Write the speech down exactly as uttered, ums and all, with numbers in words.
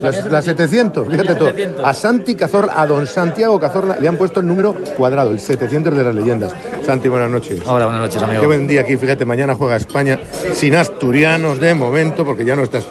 La, la setecientos, fíjate todo. A Santi Cazorla, a don Santiago Cazorla, le han puesto el número cuadrado, el setecientos de las leyendas. Santi, buenas noches. Hola, buenas noches, amigo. Qué buen día aquí, fíjate, mañana juega España sin asturianos de momento, porque ya no está